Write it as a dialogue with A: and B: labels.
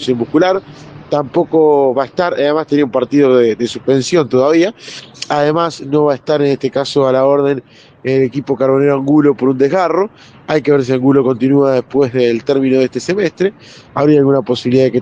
A: lesión muscular. Tampoco va a estar, además tenía un partido de suspensión todavía. Además, no va a estar en este caso a la orden el equipo carbonero Angulo por un desgarro. Hay que ver si Angulo continúa después del término de este semestre. Habría alguna posibilidad de que